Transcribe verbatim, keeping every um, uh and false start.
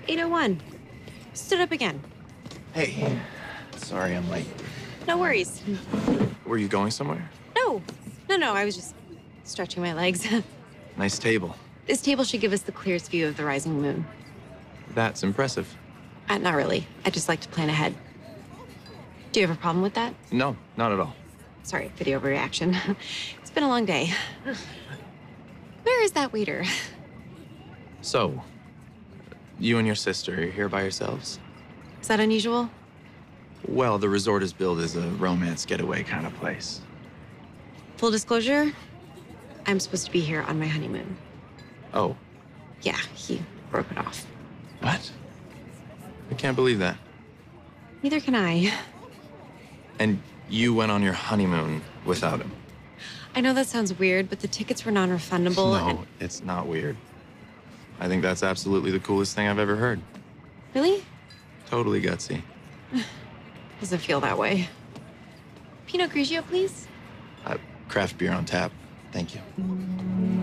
eight oh one. Stood up again. Hey, sorry I'm late. No worries. Were you going somewhere? No, no, no, I was just stretching my legs. Nice table. This table should give us the clearest view of the rising moon. That's impressive. Uh, not really. I just like to plan ahead. Do you have a problem with that? No, not at all. Sorry for the overreaction. It's been a long day. Where is that waiter? So, you and your sister are here by yourselves? Is that unusual? Well, the resort is billed as a romance getaway kind of place. Full disclosure, I'm supposed to be here on my honeymoon. Oh, Yeah, he broke it off. what? I can't believe that. Neither can I. And you went on your honeymoon without him? I know that sounds weird, but the tickets were non-refundable. No, and... it's not weird. I think that's absolutely the coolest thing I've ever heard. Really? Totally gutsy. Doesn't feel that way. Pinot Grigio, please? Uh, craft beer on tap. Thank you.